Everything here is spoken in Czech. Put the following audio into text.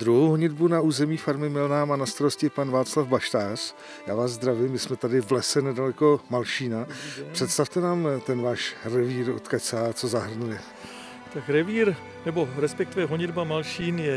Druhou honitbu na území farmy Milná má na starosti pan Václav Baštář. Já vás zdravím, my jsme tady v lese nedaleko Malšína. Představte nám ten váš revír od Kecá, co zahrnuje. Tak revír, nebo respektive honitba Malšín je